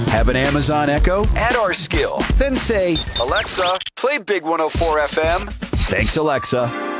Have an Amazon Echo? Add our skill. Then say, Alexa, play Big 104 FM. Thanks, Alexa.